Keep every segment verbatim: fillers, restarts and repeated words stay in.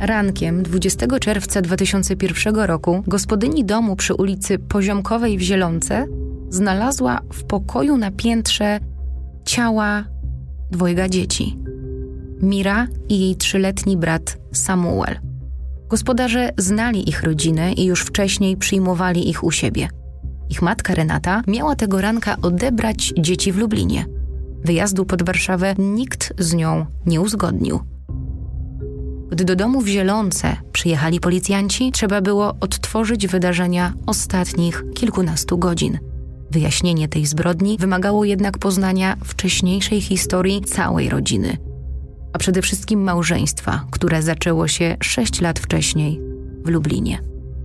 Rankiem dwudziestego czerwca dwa tysiące pierwszego roku gospodyni domu przy ulicy Poziomkowej w Zielonce znalazła w pokoju na piętrze ciała dwojga dzieci. Mira i jej trzyletni brat Samuel. Gospodarze znali ich rodzinę i już wcześniej przyjmowali ich u siebie. Ich matka Renata miała tego ranka odebrać dzieci w Lublinie. Wyjazdu pod Warszawę nikt z nią nie uzgodnił. Gdy do domu w Zielonce przyjechali policjanci, trzeba było odtworzyć wydarzenia ostatnich kilkunastu godzin. Wyjaśnienie tej zbrodni wymagało jednak poznania wcześniejszej historii całej rodziny, a przede wszystkim małżeństwa, które zaczęło się sześć lat wcześniej w Lublinie.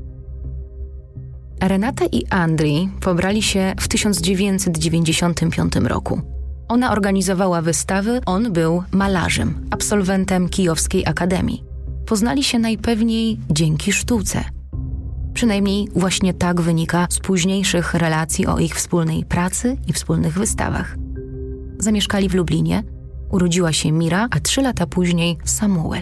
Renata i Andrzej pobrali się w tysiąc dziewięćset dziewięćdziesiątym piątym roku. Ona organizowała wystawy, on był malarzem, absolwentem Kijowskiej Akademii. Poznali się najpewniej dzięki sztuce. Przynajmniej właśnie tak wynika z późniejszych relacji o ich wspólnej pracy i wspólnych wystawach. Zamieszkali w Lublinie, urodziła się Mira, a trzy lata później Samuel.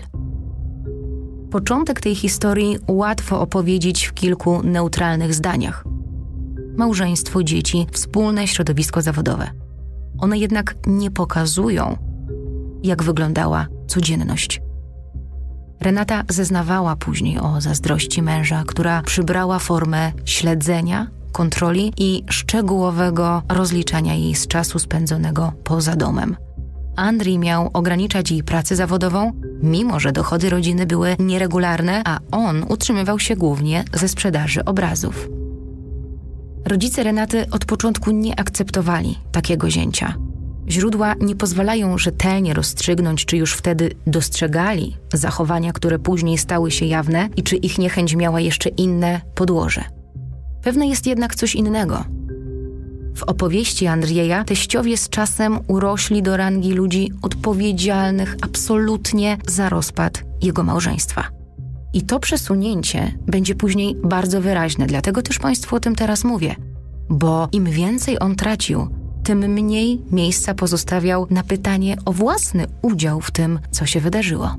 Początek tej historii łatwo opowiedzieć w kilku neutralnych zdaniach. Małżeństwo, dzieci, wspólne środowisko zawodowe. One jednak nie pokazują, jak wyglądała codzienność. Renata zeznawała później o zazdrości męża, która przybrała formę śledzenia, kontroli i szczegółowego rozliczania jej z czasu spędzonego poza domem. Andrzej miał ograniczać jej pracę zawodową, mimo że dochody rodziny były nieregularne, a on utrzymywał się głównie ze sprzedaży obrazów. Rodzice Renaty od początku nie akceptowali takiego zięcia. Źródła nie pozwalają rzetelnie rozstrzygnąć, czy już wtedy dostrzegali zachowania, które później stały się jawne i czy ich niechęć miała jeszcze inne podłoże. Pewne jest jednak coś innego. W opowieści Andrzeja teściowie z czasem urośli do rangi ludzi odpowiedzialnych absolutnie za rozpad jego małżeństwa. I to przesunięcie będzie później bardzo wyraźne, dlatego też Państwu o tym teraz mówię. Bo im więcej on tracił, tym mniej miejsca pozostawiał na pytanie o własny udział w tym, co się wydarzyło.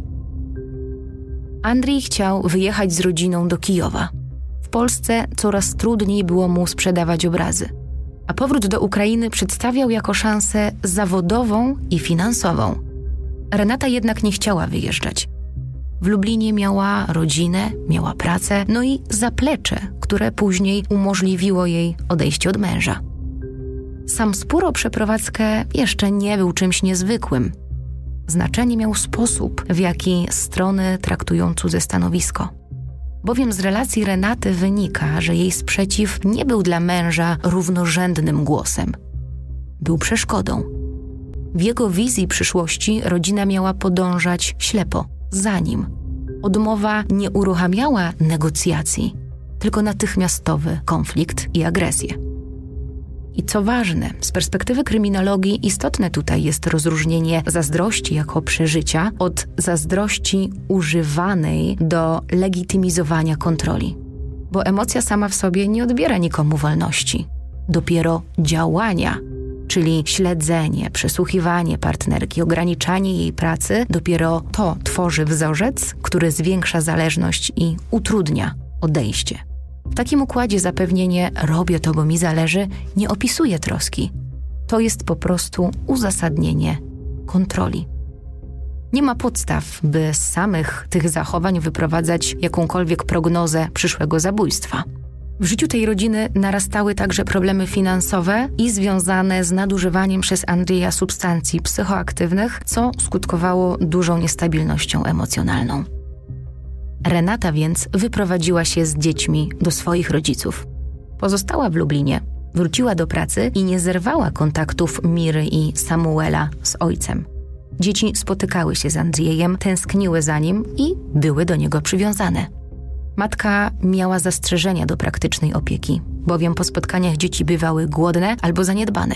Andrzej chciał wyjechać z rodziną do Kijowa. W Polsce coraz trudniej było mu sprzedawać obrazy, a powrót do Ukrainy przedstawiał jako szansę zawodową i finansową. Renata jednak nie chciała wyjeżdżać. W Lublinie miała rodzinę, miała pracę, no i zaplecze, które później umożliwiło jej odejście od męża. Sam spór o przeprowadzkę jeszcze nie był czymś niezwykłym. Znaczenie miał sposób, w jaki strony traktują cudze stanowisko. Bowiem z relacji Renaty wynika, że jej sprzeciw nie był dla męża równorzędnym głosem. Był przeszkodą. W jego wizji przyszłości rodzina miała podążać ślepo, za nim. Odmowa nie uruchamiała negocjacji, tylko natychmiastowy konflikt i agresję. I co ważne, z perspektywy kryminologii istotne tutaj jest rozróżnienie zazdrości jako przeżycia od zazdrości używanej do legitymizowania kontroli. Bo emocja sama w sobie nie odbiera nikomu wolności. Dopiero działania, czyli śledzenie, przesłuchiwanie partnerki, ograniczanie jej pracy, dopiero to tworzy wzorzec, który zwiększa zależność i utrudnia odejście. W takim układzie zapewnienie „robię to, bo mi zależy” nie opisuje troski. To jest po prostu uzasadnienie kontroli. Nie ma podstaw, by z samych tych zachowań wyprowadzać jakąkolwiek prognozę przyszłego zabójstwa. W życiu tej rodziny narastały także problemy finansowe i związane z nadużywaniem przez Andrzeja substancji psychoaktywnych, co skutkowało dużą niestabilnością emocjonalną. Renata więc wyprowadziła się z dziećmi do swoich rodziców. Pozostała w Lublinie, wróciła do pracy i nie zerwała kontaktów Miry i Samuela z ojcem. Dzieci spotykały się z Andrzejem, tęskniły za nim i były do niego przywiązane. Matka miała zastrzeżenia do praktycznej opieki, bowiem po spotkaniach dzieci bywały głodne albo zaniedbane.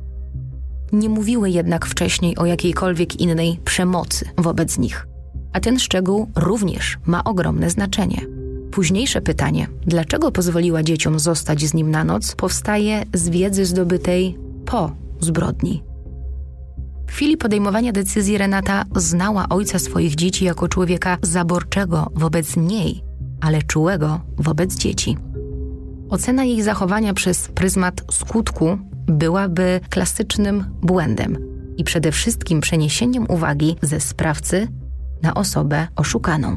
Nie mówiły jednak wcześniej o jakiejkolwiek innej przemocy wobec nich. A ten szczegół również ma ogromne znaczenie. Późniejsze pytanie, dlaczego pozwoliła dzieciom zostać z nim na noc, powstaje z wiedzy zdobytej po zbrodni. W chwili podejmowania decyzji Renata znała ojca swoich dzieci jako człowieka zaborczego wobec niej, ale czułego wobec dzieci. Ocena jej zachowania przez pryzmat skutku byłaby klasycznym błędem i przede wszystkim przeniesieniem uwagi ze sprawcy na osobę oszukaną.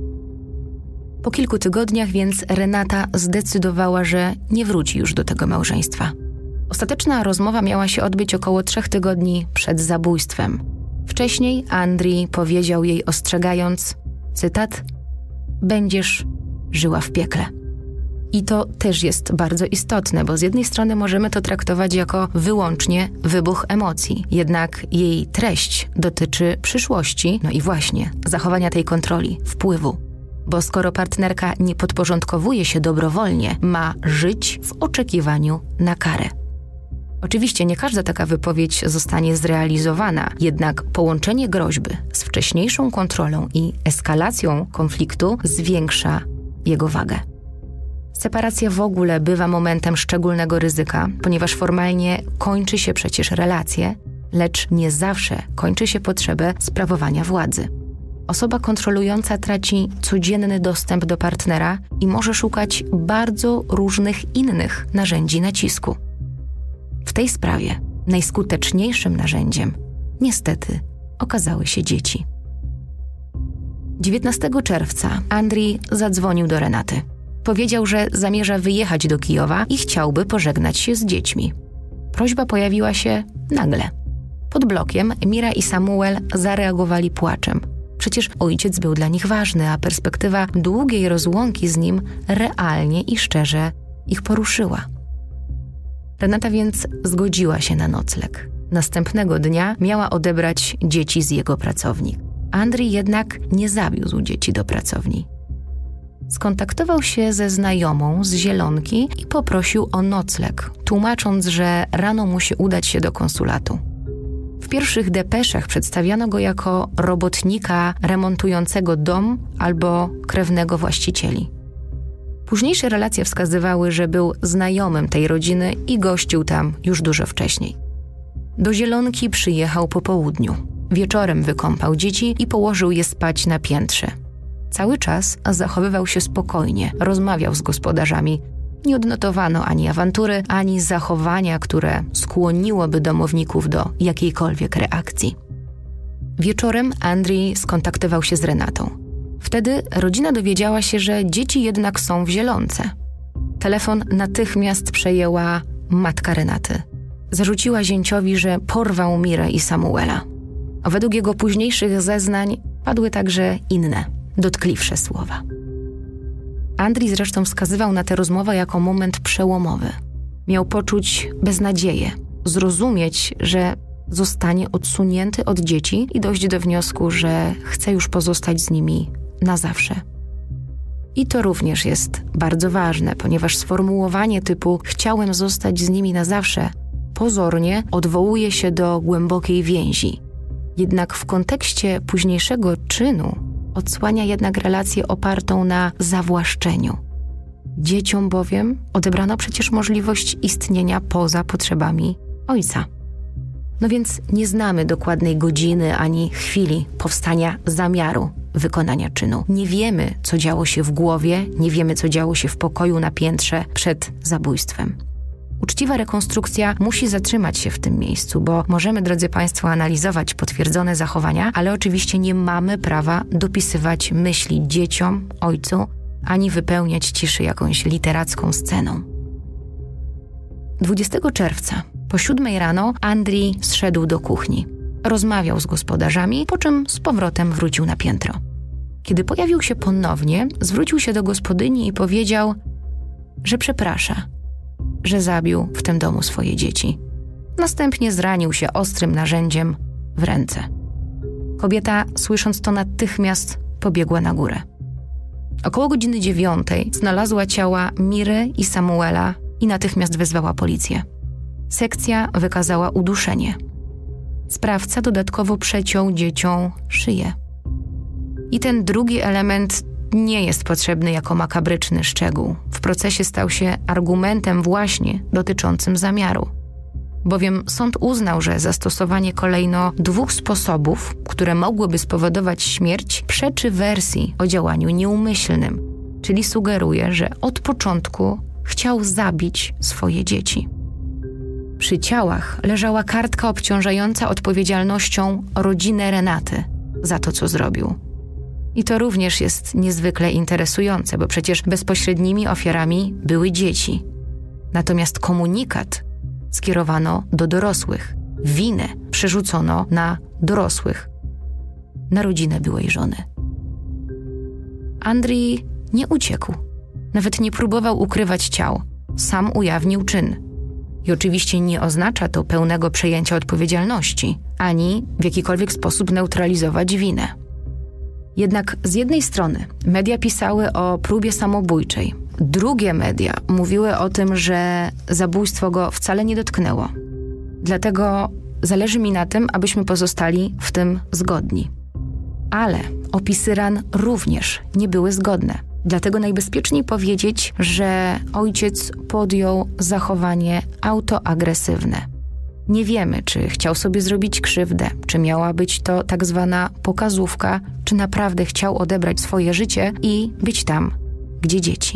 Po kilku tygodniach więc Renata zdecydowała, że nie wróci już do tego małżeństwa. Ostateczna rozmowa miała się odbyć około trzech tygodni przed zabójstwem. Wcześniej Andrii powiedział jej ostrzegając, cytat, będziesz żyła w piekle. I to też jest bardzo istotne, bo z jednej strony możemy to traktować jako wyłącznie wybuch emocji, jednak jej treść dotyczy przyszłości, no i właśnie zachowania tej kontroli, wpływu. Bo skoro partnerka nie podporządkowuje się dobrowolnie, ma żyć w oczekiwaniu na karę. Oczywiście nie każda taka wypowiedź zostanie zrealizowana, jednak połączenie groźby z wcześniejszą kontrolą i eskalacją konfliktu zwiększa jego wagę. Separacja w ogóle bywa momentem szczególnego ryzyka, ponieważ formalnie kończy się przecież relacje, lecz nie zawsze kończy się potrzebę sprawowania władzy. Osoba kontrolująca traci codzienny dostęp do partnera i może szukać bardzo różnych innych narzędzi nacisku. W tej sprawie najskuteczniejszym narzędziem, niestety, okazały się dzieci. dziewiętnastego czerwca Andrii zadzwonił do Renaty. Powiedział, że zamierza wyjechać do Kijowa i chciałby pożegnać się z dziećmi. Prośba pojawiła się nagle. Pod blokiem Mira i Samuel zareagowali płaczem. Przecież ojciec był dla nich ważny, a perspektywa długiej rozłąki z nim realnie i szczerze ich poruszyła. Renata więc zgodziła się na nocleg. Następnego dnia miała odebrać dzieci z jego pracowni. Andrii jednak nie zawiózł dzieci do pracowni. Skontaktował się ze znajomą z Zielonki i poprosił o nocleg, tłumacząc, że rano musi udać się do konsulatu. W pierwszych depeszach przedstawiano go jako robotnika remontującego dom albo krewnego właścicieli. Późniejsze relacje wskazywały, że był znajomym tej rodziny i gościł tam już dużo wcześniej. Do Zielonki przyjechał po południu. Wieczorem wykąpał dzieci i położył je spać na piętrze. Cały czas zachowywał się spokojnie, rozmawiał z gospodarzami. Nie odnotowano ani awantury, ani zachowania, które skłoniłoby domowników do jakiejkolwiek reakcji. Wieczorem Andrii skontaktował się z Renatą. Wtedy rodzina dowiedziała się, że dzieci jednak są w Zielonce. Telefon natychmiast przejęła matka Renaty. Zarzuciła zięciowi, że porwał Mirę i Samuela. A według jego późniejszych zeznań padły także inne, dotkliwsze słowa. Andrii zresztą wskazywał na tę rozmowę jako moment przełomowy. Miał poczuć beznadzieję, zrozumieć, że zostanie odsunięty od dzieci i dojść do wniosku, że chce już pozostać z nimi na zawsze. I to również jest bardzo ważne, ponieważ sformułowanie typu chciałem zostać z nimi na zawsze pozornie odwołuje się do głębokiej więzi. Jednak w kontekście późniejszego czynu odsłania jednak relację opartą na zawłaszczeniu. Dzieciom bowiem odebrano przecież możliwość istnienia poza potrzebami ojca. No więc nie znamy dokładnej godziny ani chwili powstania zamiaru wykonania czynu. Nie wiemy, co działo się w głowie, nie wiemy, co działo się w pokoju na piętrze przed zabójstwem. Uczciwa rekonstrukcja musi zatrzymać się w tym miejscu, bo możemy, drodzy Państwo, analizować potwierdzone zachowania, ale oczywiście nie mamy prawa dopisywać myśli dzieciom, ojcu, ani wypełniać ciszy jakąś literacką sceną. dwudziestego czerwca po siódmej rano Andrii zszedł do kuchni. Rozmawiał z gospodarzami, po czym z powrotem wrócił na piętro. Kiedy pojawił się ponownie, zwrócił się do gospodyni i powiedział, że przeprasza, że zabił w tym domu swoje dzieci. Następnie zranił się ostrym narzędziem w ręce. Kobieta, słysząc to, natychmiast pobiegła na górę. Około godziny dziewiątej znalazła ciała Miry i Samuela i natychmiast wezwała policję. Sekcja wykazała uduszenie. Sprawca dodatkowo przeciął dzieciom szyję. I ten drugi element nie jest potrzebny jako makabryczny szczegół. W procesie stał się argumentem właśnie dotyczącym zamiaru. bowiem sąd uznał, że zastosowanie kolejno dwóch sposobów, które mogłyby spowodować śmierć, przeczy wersji o działaniu nieumyślnym, czyli sugeruje, że od początku chciał zabić swoje dzieci. Przy ciałach leżała kartka obciążająca odpowiedzialnością rodzinę Renaty za to, co zrobił. I to również jest niezwykle interesujące, bo przecież bezpośrednimi ofiarami były dzieci. Natomiast komunikat skierowano do dorosłych. Winę przerzucono na dorosłych, na rodzinę byłej żony. Andrii nie uciekł. Nawet nie próbował ukrywać ciał. Sam ujawnił czyn. I oczywiście nie oznacza to pełnego przejęcia odpowiedzialności, ani w jakikolwiek sposób neutralizować winę. Jednak z jednej strony media pisały o próbie samobójczej, drugie media mówiły o tym, że zabójstwo go wcale nie dotknęło. Dlatego zależy mi na tym, abyśmy pozostali w tym zgodni. Ale opisy ran również nie były zgodne. Dlatego najbezpieczniej powiedzieć, że ojciec podjął zachowanie autoagresywne. Nie wiemy, czy chciał sobie zrobić krzywdę, czy miała być to tak zwana pokazówka, czy naprawdę chciał odebrać swoje życie i być tam, gdzie dzieci.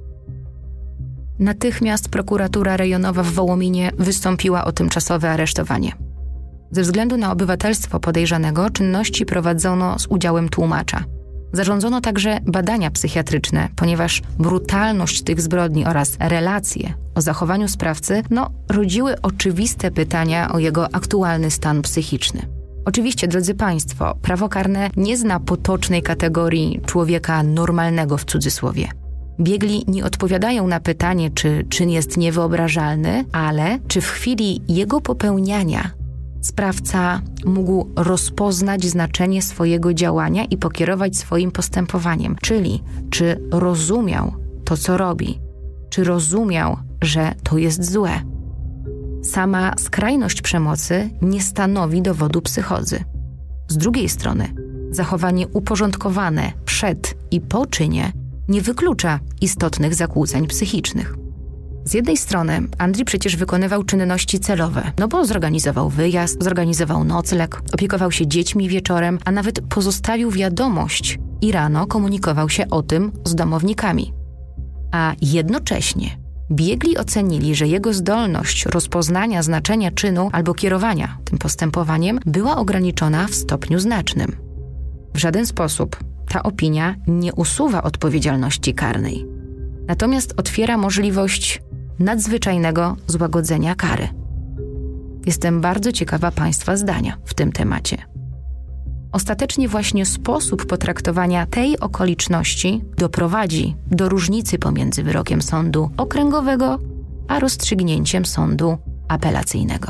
Natychmiast prokuratura rejonowa w Wołominie wystąpiła o tymczasowe aresztowanie. Ze względu na obywatelstwo podejrzanego czynności prowadzono z udziałem tłumacza. Zarządzono także badania psychiatryczne, ponieważ brutalność tych zbrodni oraz relacje o zachowaniu sprawcy no, rodziły oczywiste pytania o jego aktualny stan psychiczny. Oczywiście, drodzy Państwo, prawo karne nie zna potocznej kategorii człowieka normalnego w cudzysłowie. Biegli nie odpowiadają na pytanie, czy czyn jest niewyobrażalny, ale czy w chwili jego popełniania sprawca mógł rozpoznać znaczenie swojego działania i pokierować swoim postępowaniem, czyli czy rozumiał to, co robi, czy rozumiał, że to jest złe. Sama skrajność przemocy nie stanowi dowodu psychozy. Z drugiej strony, zachowanie uporządkowane przed i po czynie nie wyklucza istotnych zakłóceń psychicznych. Z jednej strony Andrii przecież wykonywał czynności celowe, no bo zorganizował wyjazd, zorganizował nocleg, opiekował się dziećmi wieczorem, a nawet pozostawił wiadomość i rano komunikował się o tym z domownikami. A jednocześnie biegli ocenili, że jego zdolność rozpoznania znaczenia czynu albo kierowania tym postępowaniem była ograniczona w stopniu znacznym. W żaden sposób ta opinia nie usuwa odpowiedzialności karnej, natomiast otwiera możliwość nadzwyczajnego złagodzenia kary. Jestem bardzo ciekawa Państwa zdania w tym temacie. Ostatecznie właśnie sposób potraktowania tej okoliczności doprowadzi do różnicy pomiędzy wyrokiem sądu okręgowego a rozstrzygnięciem sądu apelacyjnego.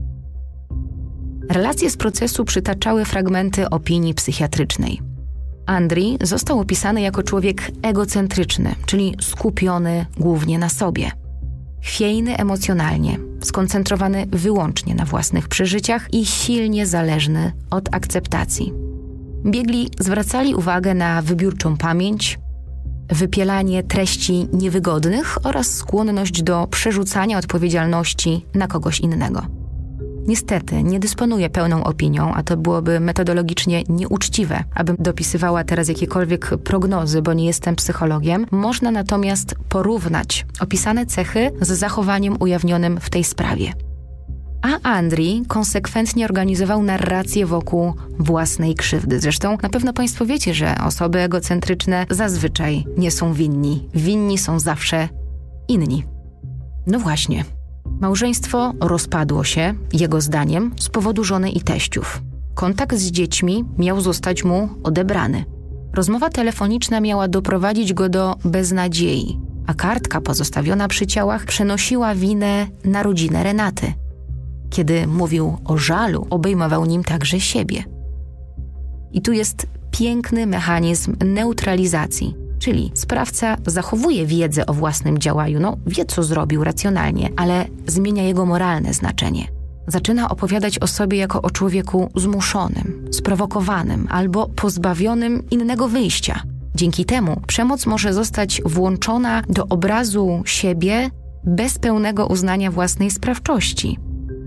Relacje z procesu przytaczały fragmenty opinii psychiatrycznej. Andrii został opisany jako człowiek egocentryczny, czyli skupiony głównie na sobie. Chwiejny emocjonalnie, skoncentrowany wyłącznie na własnych przeżyciach i silnie zależny od akceptacji. Biegli zwracali uwagę na wybiórczą pamięć, wypielanie treści niewygodnych oraz skłonność do przerzucania odpowiedzialności na kogoś innego. Niestety nie dysponuję pełną opinią, a to byłoby metodologicznie nieuczciwe, abym dopisywała teraz jakiekolwiek prognozy, bo nie jestem psychologiem. Można natomiast porównać opisane cechy z zachowaniem ujawnionym w tej sprawie. A Andrii konsekwentnie organizował narrację wokół własnej krzywdy. Zresztą na pewno Państwo wiecie, że osoby egocentryczne zazwyczaj nie są winni. Winni są zawsze inni. No właśnie. Małżeństwo rozpadło się, jego zdaniem, z powodu żony i teściów. Kontakt z dziećmi miał zostać mu odebrany. Rozmowa telefoniczna miała doprowadzić go do beznadziei, a kartka pozostawiona przy ciałach przenosiła winę na rodzinę Renaty. Kiedy mówił o żalu, obejmował nim także siebie. I tu jest piękny mechanizm neutralizacji, czyli sprawca zachowuje wiedzę o własnym działaniu, no wie, co zrobił racjonalnie, ale zmienia jego moralne znaczenie. Zaczyna opowiadać o sobie jako o człowieku zmuszonym, sprowokowanym albo pozbawionym innego wyjścia. Dzięki temu przemoc może zostać włączona do obrazu siebie bez pełnego uznania własnej sprawczości.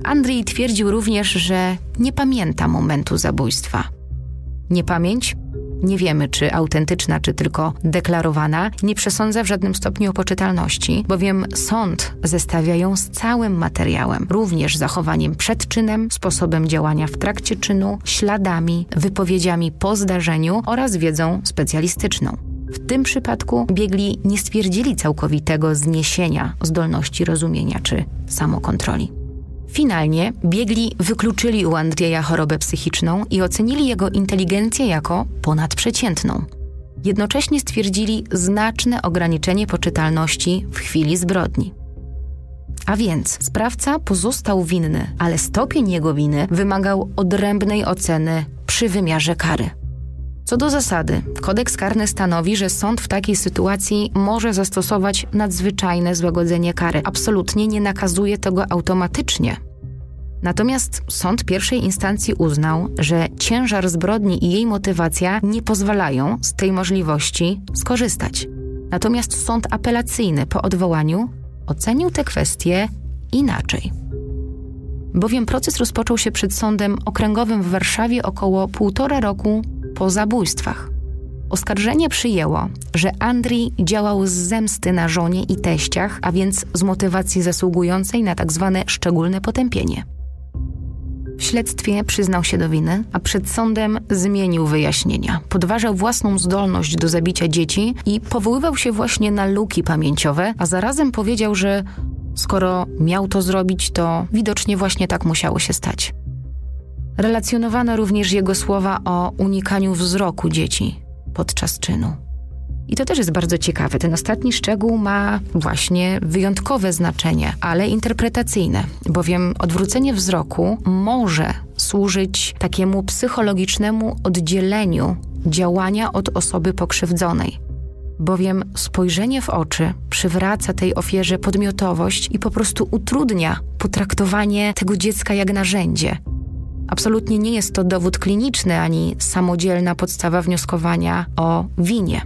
Andrzej twierdził również, że nie pamięta momentu zabójstwa. Niepamięć? Nie wiemy, czy autentyczna, czy tylko deklarowana, nie przesądza w żadnym stopniu o poczytalności, bowiem sąd zestawia ją z całym materiałem, również zachowaniem przed czynem, sposobem działania w trakcie czynu, śladami, wypowiedziami po zdarzeniu oraz wiedzą specjalistyczną. W tym przypadku biegli nie stwierdzili całkowitego zniesienia zdolności rozumienia czy samokontroli. Finalnie biegli wykluczyli u Andrzeja chorobę psychiczną i ocenili jego inteligencję jako ponadprzeciętną. Jednocześnie stwierdzili znaczne ograniczenie poczytalności w chwili zbrodni. A więc sprawca pozostał winny, ale stopień jego winy wymagał odrębnej oceny przy wymiarze kary. Co do zasady, kodeks karny stanowi, że sąd w takiej sytuacji może zastosować nadzwyczajne złagodzenie kary. Absolutnie nie nakazuje tego automatycznie. Natomiast sąd pierwszej instancji uznał, że ciężar zbrodni i jej motywacja nie pozwalają z tej możliwości skorzystać. Natomiast sąd apelacyjny po odwołaniu ocenił tę kwestię inaczej. Bowiem proces rozpoczął się przed Sądem Okręgowym w Warszawie około półtora roku po zabójstwach. Oskarżenie przyjęło, że Andrzej działał z zemsty na żonie i teściach, a więc z motywacji zasługującej na tzw. szczególne potępienie. W śledztwie przyznał się do winy, a przed sądem zmienił wyjaśnienia. Podważał własną zdolność do zabicia dzieci i powoływał się właśnie na luki pamięciowe, a zarazem powiedział, że skoro miał to zrobić, to widocznie właśnie tak musiało się stać. Relacjonowano również jego słowa o unikaniu wzroku dzieci podczas czynu. I to też jest bardzo ciekawe. Ten ostatni szczegół ma właśnie wyjątkowe znaczenie, ale interpretacyjne, bowiem odwrócenie wzroku może służyć takiemu psychologicznemu oddzieleniu działania od osoby pokrzywdzonej. Bowiem spojrzenie w oczy przywraca tej ofierze podmiotowość i po prostu utrudnia potraktowanie tego dziecka jak narzędzie. Absolutnie nie jest to dowód kliniczny ani samodzielna podstawa wnioskowania o winie.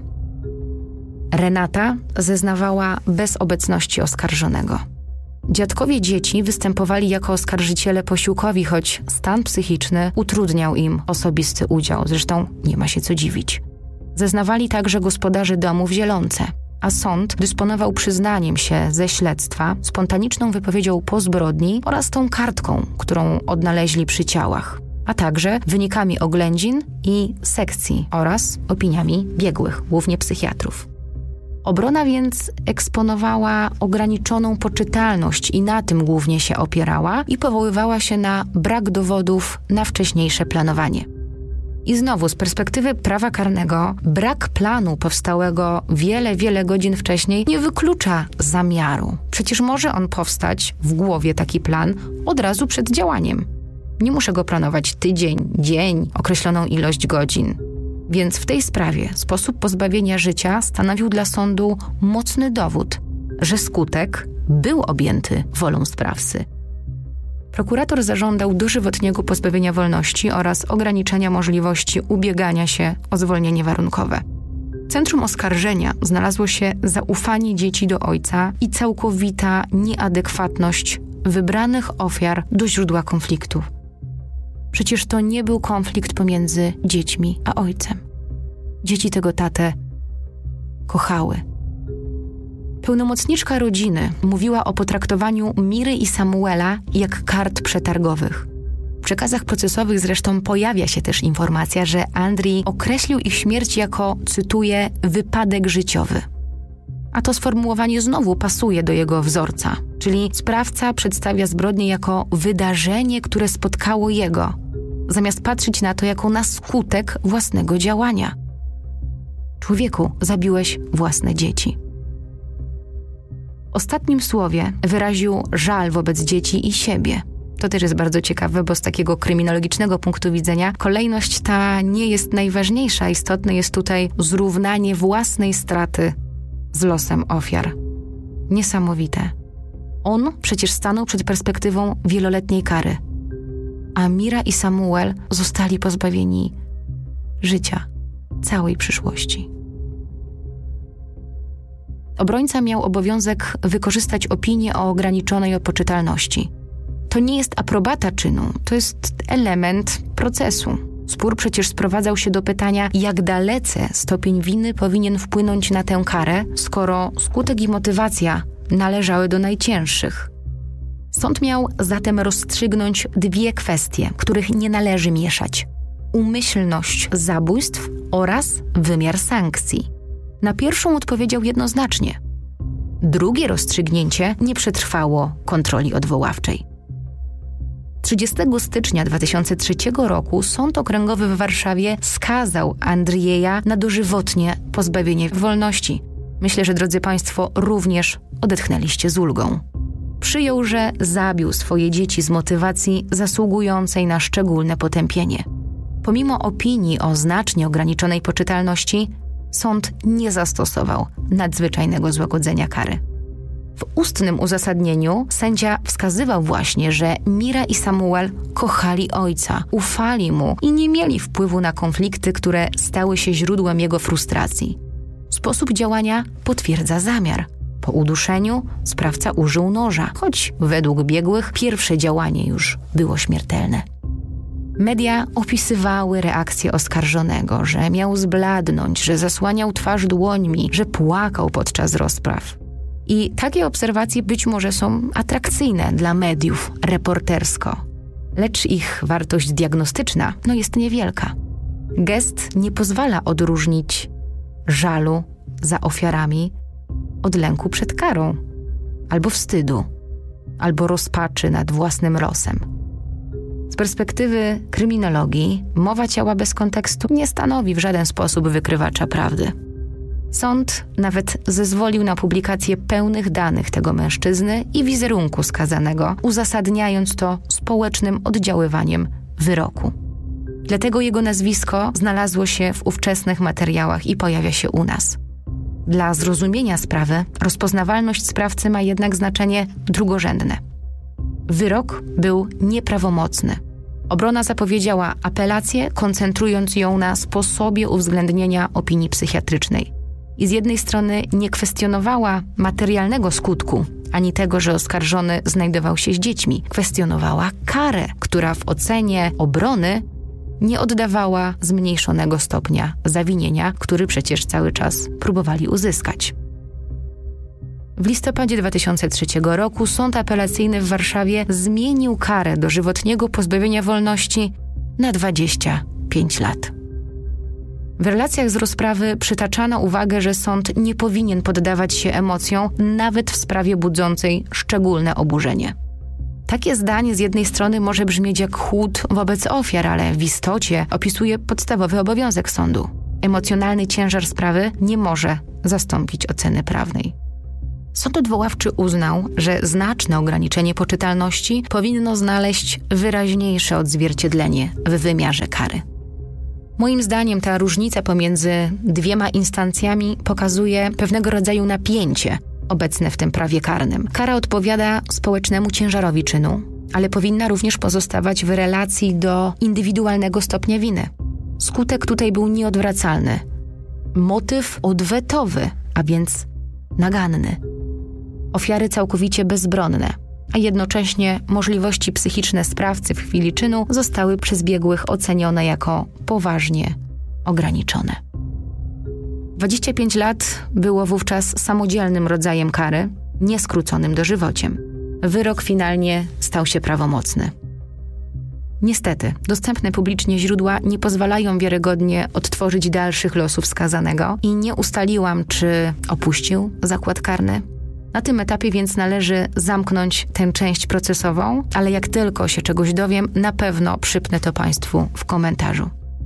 Renata zeznawała bez obecności oskarżonego. Dziadkowie dzieci występowali jako oskarżyciele posiłkowi, choć stan psychiczny utrudniał im osobisty udział. Zresztą nie ma się co dziwić. Zeznawali także gospodarze domu w Zielonce, a sąd dysponował przyznaniem się ze śledztwa, spontaniczną wypowiedzią po zbrodni oraz tą kartką, którą odnaleźli przy ciałach, a także wynikami oględzin i sekcji oraz opiniami biegłych, głównie psychiatrów. Obrona więc eksponowała ograniczoną poczytalność i na tym głównie się opierała i powoływała się na brak dowodów na wcześniejsze planowanie. I znowu z perspektywy prawa karnego brak planu powstałego wiele, wiele godzin wcześniej nie wyklucza zamiaru. Przecież może on powstać w głowie taki plan od razu przed działaniem. Nie muszę go planować tydzień, dzień, określoną ilość godzin. Więc w tej sprawie sposób pozbawienia życia stanowił dla sądu mocny dowód, że skutek był objęty wolą sprawcy. Prokurator zażądał dożywotniego pozbawienia wolności oraz ograniczenia możliwości ubiegania się o zwolnienie warunkowe. W centrum oskarżenia znalazło się zaufanie dzieci do ojca i całkowita nieadekwatność wybranych ofiar do źródła konfliktów. Przecież to nie był konflikt pomiędzy dziećmi a ojcem. Dzieci tego tatę kochały. Pełnomocniczka rodziny mówiła o potraktowaniu Miry i Samuela jak kart przetargowych. W przekazach procesowych zresztą pojawia się też informacja, że Andrzej określił ich śmierć jako, cytuję, wypadek życiowy. A to sformułowanie znowu pasuje do jego wzorca, czyli sprawca przedstawia zbrodnię jako wydarzenie, które spotkało jego, zamiast patrzeć na to jako na skutek własnego działania. Człowieku, zabiłeś własne dzieci. W ostatnim słowie wyraził żal wobec dzieci i siebie. To też jest bardzo ciekawe, bo z takiego kryminologicznego punktu widzenia kolejność ta nie jest najważniejsza. Istotne jest tutaj zrównanie własnej straty z losem ofiar. Niesamowite. On przecież stanął przed perspektywą wieloletniej kary, a Mira i Samuel zostali pozbawieni życia, całej przyszłości. Obrońca miał obowiązek wykorzystać opinię o ograniczonej opoczytalności. To nie jest aprobata czynu, to jest element procesu. Spór przecież sprowadzał się do pytania, jak dalece stopień winy powinien wpłynąć na tę karę, skoro skutek i motywacja należały do najcięższych. Sąd miał zatem rozstrzygnąć dwie kwestie, których nie należy mieszać. Umyślność zabójstw oraz wymiar sankcji. Na pierwszą odpowiedział jednoznacznie. Drugie rozstrzygnięcie nie przetrwało kontroli odwoławczej. trzydziestego stycznia dwa tysiące trzeciego roku Sąd Okręgowy w Warszawie skazał Andrieja na dożywotnie pozbawienie wolności. Myślę, że drodzy Państwo również odetchnęliście z ulgą. Przyjął, że zabił swoje dzieci z motywacji zasługującej na szczególne potępienie. Pomimo opinii o znacznie ograniczonej poczytalności, sąd nie zastosował nadzwyczajnego złagodzenia kary. W ustnym uzasadnieniu sędzia wskazywał właśnie, że Mira i Samuel kochali ojca, ufali mu i nie mieli wpływu na konflikty, które stały się źródłem jego frustracji. Sposób działania potwierdza zamiar. Po uduszeniu sprawca użył noża, choć według biegłych pierwsze działanie już było śmiertelne. Media opisywały reakcję oskarżonego, że miał zbladnąć, że zasłaniał twarz dłońmi, że płakał podczas rozpraw. I takie obserwacje być może są atrakcyjne dla mediów reportersko, lecz ich wartość diagnostyczna no jest niewielka. Gest nie pozwala odróżnić żalu za ofiarami od lęku przed karą, albo wstydu, albo rozpaczy nad własnym losem. Z perspektywy kryminologii mowa ciała bez kontekstu nie stanowi w żaden sposób wykrywacza prawdy. Sąd nawet zezwolił na publikację pełnych danych tego mężczyzny i wizerunku skazanego, uzasadniając to społecznym oddziaływaniem wyroku. Dlatego jego nazwisko znalazło się w ówczesnych materiałach i pojawia się u nas. Dla zrozumienia sprawy rozpoznawalność sprawcy ma jednak znaczenie drugorzędne. Wyrok był nieprawomocny. Obrona zapowiedziała apelację, koncentrując ją na sposobie uwzględnienia opinii psychiatrycznej. I z jednej strony nie kwestionowała materialnego skutku, ani tego, że oskarżony znajdował się z dziećmi. Kwestionowała karę, która w ocenie obrony nie oddawała zmniejszonego stopnia zawinienia, który przecież cały czas próbowali uzyskać. W listopadzie dwa tysiące trzeciego roku Sąd Apelacyjny w Warszawie zmienił karę dożywotniego pozbawienia wolności na dwadzieścia pięć lat. W relacjach z rozprawy przytaczano uwagę, że sąd nie powinien poddawać się emocjom, nawet w sprawie budzącej szczególne oburzenie. Takie zdanie z jednej strony może brzmieć jak chłód wobec ofiar, ale w istocie opisuje podstawowy obowiązek sądu. Emocjonalny ciężar sprawy nie może zastąpić oceny prawnej. Sąd odwoławczy uznał, że znaczne ograniczenie poczytalności powinno znaleźć wyraźniejsze odzwierciedlenie w wymiarze kary. Moim zdaniem ta różnica pomiędzy dwiema instancjami pokazuje pewnego rodzaju napięcie obecne w tym prawie karnym. Kara odpowiada społecznemu ciężarowi czynu, ale powinna również pozostawać w relacji do indywidualnego stopnia winy. Skutek tutaj był nieodwracalny. Motyw odwetowy, a więc naganny. Ofiary całkowicie bezbronne, a jednocześnie możliwości psychiczne sprawcy w chwili czynu zostały przez biegłych ocenione jako poważnie ograniczone. dwadzieścia pięć lat było wówczas samodzielnym rodzajem kary, nieskróconym dożywociem. Wyrok finalnie stał się prawomocny. Niestety, dostępne publicznie źródła nie pozwalają wiarygodnie odtworzyć dalszych losów skazanego i nie ustaliłam, czy opuścił zakład karny. Na tym etapie więc należy zamknąć tę część procesową, ale jak tylko się czegoś dowiem, na pewno przypnę to Państwu w komentarzu.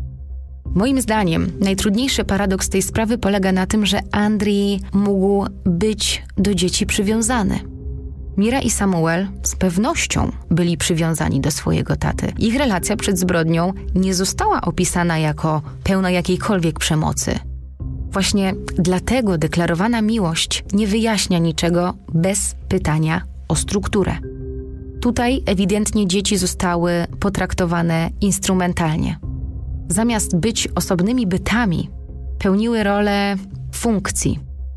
Moim zdaniem najtrudniejszy paradoks tej sprawy polega na tym, że Andrzej mógł być do dzieci przywiązany. Mira i Samuel z pewnością byli przywiązani do swojego taty. Ich relacja przed zbrodnią nie została opisana jako pełna jakiejkolwiek przemocy. Właśnie dlatego deklarowana miłość nie wyjaśnia niczego bez pytania o strukturę. Tutaj ewidentnie dzieci zostały potraktowane instrumentalnie. Zamiast być osobnymi bytami, pełniły rolę funkcji.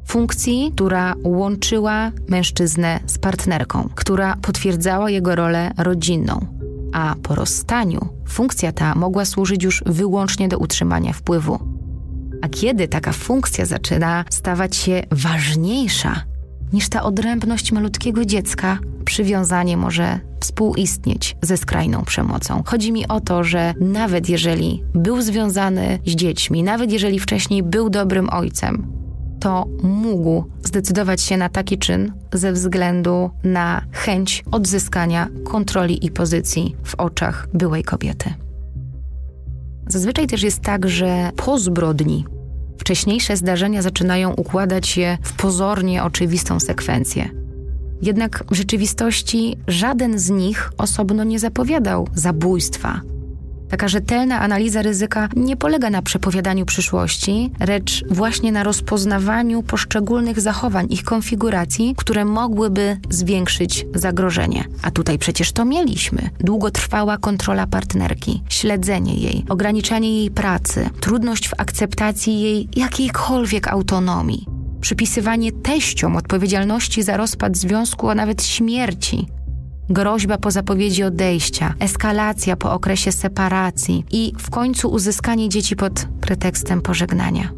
funkcji, która łączyła mężczyznę z partnerką, która potwierdzała jego rolę rodzinną, a po rozstaniu funkcja ta mogła służyć już wyłącznie do utrzymania wpływu. A kiedy taka funkcja zaczyna stawać się ważniejsza niż ta odrębność malutkiego dziecka, przywiązanie może współistnieć ze skrajną przemocą. Chodzi mi o to, że nawet jeżeli był związany z dziećmi, nawet jeżeli wcześniej był dobrym ojcem, to mógł zdecydować się na taki czyn ze względu na chęć odzyskania kontroli i pozycji w oczach byłej kobiety. Zazwyczaj też jest tak, że po zbrodni wcześniejsze zdarzenia zaczynają układać się w pozornie oczywistą sekwencję. Jednak w rzeczywistości żaden z nich osobno nie zapowiadał zabójstwa. Taka rzetelna analiza ryzyka nie polega na przepowiadaniu przyszłości, lecz właśnie na rozpoznawaniu poszczególnych zachowań, ich konfiguracji, które mogłyby zwiększyć zagrożenie. A tutaj przecież to mieliśmy. Długotrwała kontrola partnerki, śledzenie jej, ograniczanie jej pracy, trudność w akceptacji jej jakiejkolwiek autonomii, przypisywanie teściom odpowiedzialności za rozpad związku, a nawet śmierci, groźba po zapowiedzi odejścia, eskalacja po okresie separacji i w końcu uzyskanie dzieci pod pretekstem pożegnania.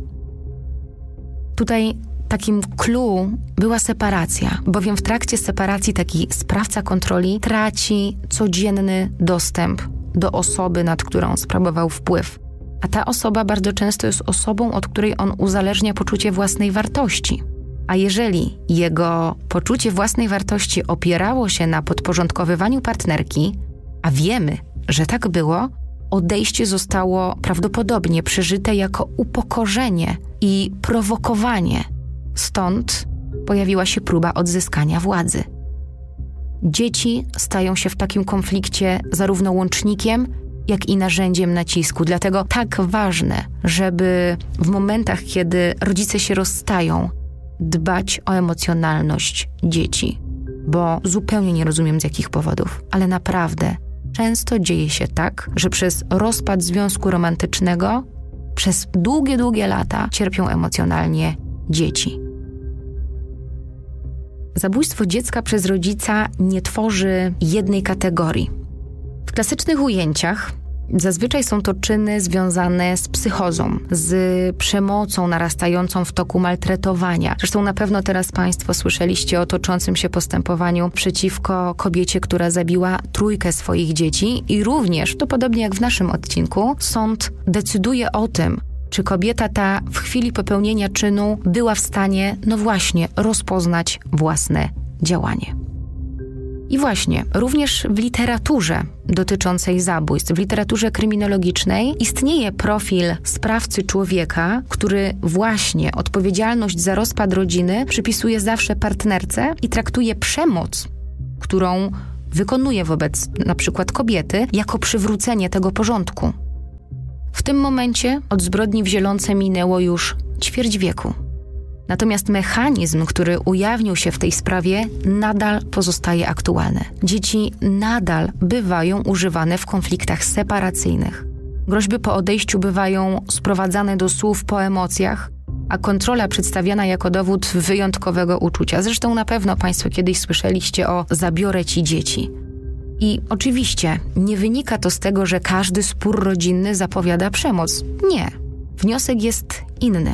Tutaj takim clue była separacja, bowiem w trakcie separacji taki sprawca kontroli traci codzienny dostęp do osoby, nad którą sprawował wpływ. A ta osoba bardzo często jest osobą, od której on uzależnia poczucie własnej wartości. A jeżeli jego poczucie własnej wartości opierało się na podporządkowywaniu partnerki, a wiemy, że tak było, odejście zostało prawdopodobnie przeżyte jako upokorzenie i prowokowanie. Stąd pojawiła się próba odzyskania władzy. Dzieci stają się w takim konflikcie zarówno łącznikiem, jak i narzędziem nacisku. Dlatego tak ważne, żeby w momentach, kiedy rodzice się rozstają, dbać o emocjonalność dzieci. Bo zupełnie nie rozumiem z jakich powodów, ale naprawdę często dzieje się tak, że przez rozpad związku romantycznego przez długie, długie lata cierpią emocjonalnie dzieci. Zabójstwo dziecka przez rodzica nie tworzy jednej kategorii. W klasycznych ujęciach zazwyczaj są to czyny związane z psychozą, z przemocą narastającą w toku maltretowania. Zresztą na pewno teraz Państwo słyszeliście o toczącym się postępowaniu przeciwko kobiecie, która zabiła trójkę swoich dzieci i również, to podobnie jak w naszym odcinku, sąd decyduje o tym, czy kobieta ta w chwili popełnienia czynu była w stanie, no właśnie, rozpoznać własne działanie. I właśnie, również w literaturze dotyczącej zabójstw, w literaturze kryminologicznej istnieje profil sprawcy człowieka, który właśnie odpowiedzialność za rozpad rodziny przypisuje zawsze partnerce i traktuje przemoc, którą wykonuje wobec na przykład kobiety, jako przywrócenie tego porządku. W tym momencie od zbrodni w Zielonce minęło już ćwierć wieku. Natomiast mechanizm, który ujawnił się w tej sprawie, nadal pozostaje aktualny. Dzieci nadal bywają używane w konfliktach separacyjnych. Groźby po odejściu bywają sprowadzane do słów po emocjach, a kontrola przedstawiana jako dowód wyjątkowego uczucia. Zresztą na pewno Państwo kiedyś słyszeliście o zabiorę ci dzieci. I oczywiście nie wynika to z tego, że każdy spór rodzinny zapowiada przemoc. Nie. Wniosek jest inny.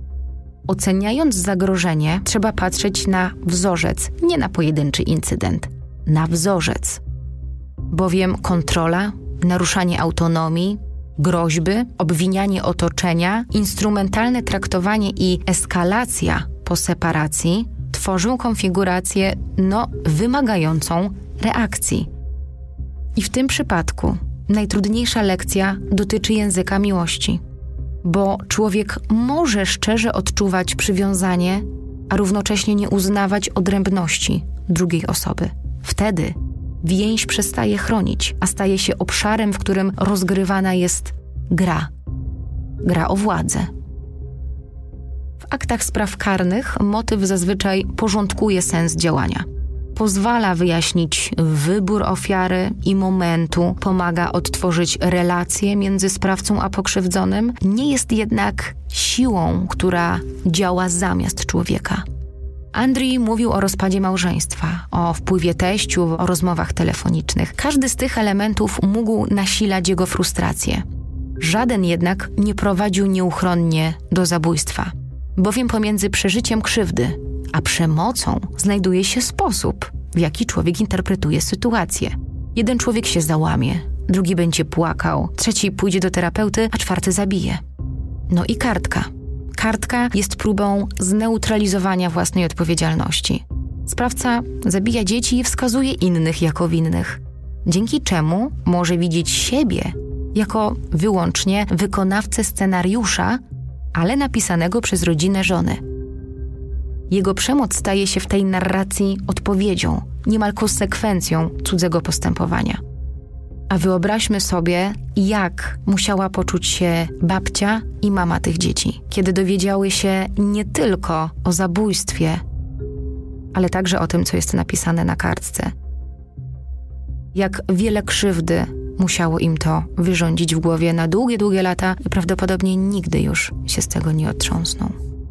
Oceniając zagrożenie, trzeba patrzeć na wzorzec, nie na pojedynczy incydent, na wzorzec. Bowiem kontrola, naruszanie autonomii, groźby, obwinianie otoczenia, instrumentalne traktowanie i eskalacja po separacji tworzą konfigurację, no, wymagającą reakcji. I w tym przypadku najtrudniejsza lekcja dotyczy języka miłości. Bo człowiek może szczerze odczuwać przywiązanie, a równocześnie nie uznawać odrębności drugiej osoby. Wtedy więź przestaje chronić, a staje się obszarem, w którym rozgrywana jest gra. Gra o władzę. W aktach spraw karnych motyw zazwyczaj porządkuje sens działania. pozwala wyjaśnić wybór ofiary i momentu, pomaga odtworzyć relacje między sprawcą a pokrzywdzonym, nie jest jednak siłą, która działa zamiast człowieka. Andrzej mówił o rozpadzie małżeństwa, o wpływie teściu, o rozmowach telefonicznych. Każdy z tych elementów mógł nasilać jego frustrację. Żaden jednak nie prowadził nieuchronnie do zabójstwa, bowiem pomiędzy przeżyciem krzywdy a przemocą znajduje się sposób, w jaki człowiek interpretuje sytuację. Jeden człowiek się załamie, drugi będzie płakał, trzeci pójdzie do terapeuty, a czwarty zabije. No i kartka. Kartka jest próbą zneutralizowania własnej odpowiedzialności. Sprawca zabija dzieci i wskazuje innych jako winnych, dzięki czemu może widzieć siebie jako wyłącznie wykonawcę scenariusza, ale napisanego przez rodzinę żony. Jego przemoc staje się w tej narracji odpowiedzią, niemal konsekwencją cudzego postępowania. A wyobraźmy sobie, jak musiała poczuć się babcia i mama tych dzieci, kiedy dowiedziały się nie tylko o zabójstwie, ale także o tym, co jest napisane na kartce. Jak wiele krzywdy musiało im to wyrządzić w głowie na długie, długie lata i prawdopodobnie nigdy już się z tego nie otrząsną.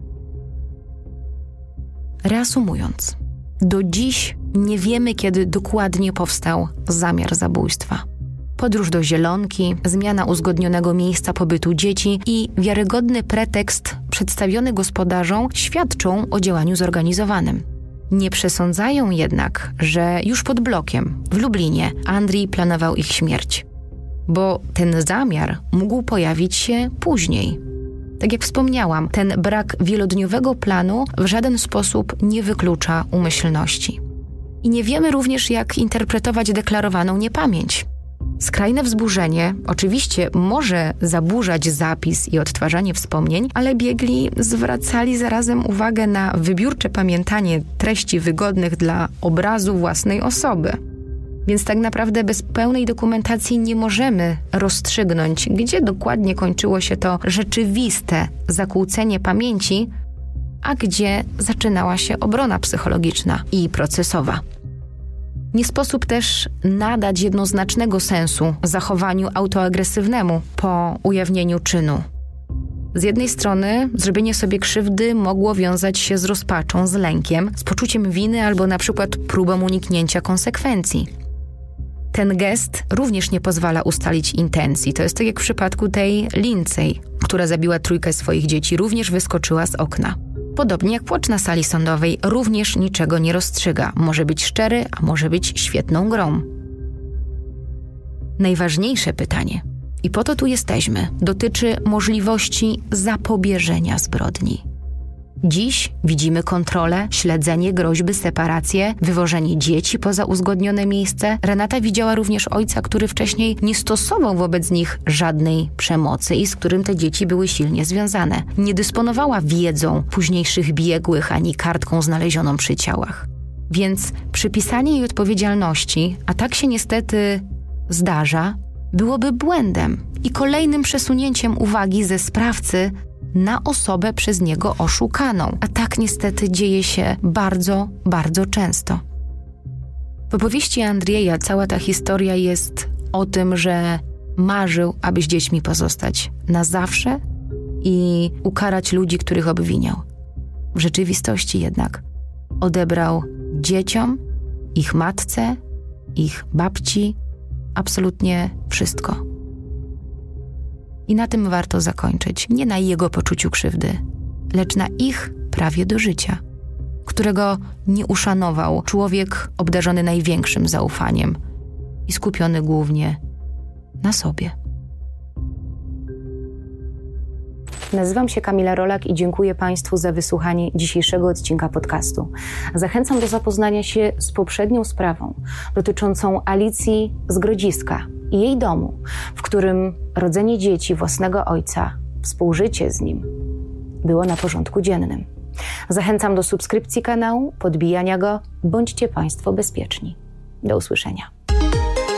Reasumując, do dziś nie wiemy, kiedy dokładnie powstał zamiar zabójstwa. Podróż do Zielonki, zmiana uzgodnionego miejsca pobytu dzieci i wiarygodny pretekst przedstawiony gospodarzom świadczą o działaniu zorganizowanym. Nie przesądzają jednak, że już pod blokiem, w Lublinie, Andrzej planował ich śmierć. Bo ten zamiar mógł pojawić się później. Tak jak wspomniałam, ten brak wielodniowego planu w żaden sposób nie wyklucza umyślności. I nie wiemy również, jak interpretować deklarowaną niepamięć. Skrajne wzburzenie oczywiście może zaburzać zapis i odtwarzanie wspomnień, ale biegli zwracali zarazem uwagę na wybiórcze pamiętanie treści wygodnych dla obrazu własnej osoby. Więc tak naprawdę bez pełnej dokumentacji nie możemy rozstrzygnąć, gdzie dokładnie kończyło się to rzeczywiste zakłócenie pamięci, a gdzie zaczynała się obrona psychologiczna i procesowa. Nie sposób też nadać jednoznacznego sensu zachowaniu autoagresywnemu po ujawnieniu czynu. Z jednej strony zrobienie sobie krzywdy mogło wiązać się z rozpaczą, z lękiem, z poczuciem winy albo na przykład próbą uniknięcia konsekwencji. Ten gest również nie pozwala ustalić intencji. To jest tak jak w przypadku tej Lindsay, która zabiła trójkę swoich dzieci, również wyskoczyła z okna. Podobnie jak płacz na sali sądowej, również niczego nie rozstrzyga. Może być szczery, a może być świetną grą. Najważniejsze pytanie, i po to tu jesteśmy, dotyczy możliwości zapobieżenia zbrodni. Dziś widzimy kontrolę, śledzenie, groźby, separację, wywożenie dzieci poza uzgodnione miejsce. Renata widziała również ojca, który wcześniej nie stosował wobec nich żadnej przemocy i z którym te dzieci były silnie związane. Nie dysponowała wiedzą późniejszych biegłych ani kartką znalezioną przy ciałach. Więc przypisanie jej odpowiedzialności, a tak się niestety zdarza, byłoby błędem i kolejnym przesunięciem uwagi ze sprawcy na osobę przez niego oszukaną. A tak niestety dzieje się bardzo, bardzo często. W opowieści Andrzeja cała ta historia jest o tym, że marzył, aby z dziećmi pozostać na zawsze i ukarać ludzi, których obwiniał. W rzeczywistości jednak odebrał dzieciom, ich matce, ich babci absolutnie wszystko. I na tym warto zakończyć. Nie na jego poczuciu krzywdy, lecz na ich prawie do życia, którego nie uszanował człowiek obdarzony największym zaufaniem i skupiony głównie na sobie. Nazywam się Kamila Rolak i dziękuję Państwu za wysłuchanie dzisiejszego odcinka podcastu. Zachęcam do zapoznania się z poprzednią sprawą dotyczącą Alicji z Grodziska i jej domu, w którym rodzenie dzieci własnego ojca, współżycie z nim było na porządku dziennym. Zachęcam do subskrypcji kanału, podbijania go. Bądźcie Państwo bezpieczni. Do usłyszenia.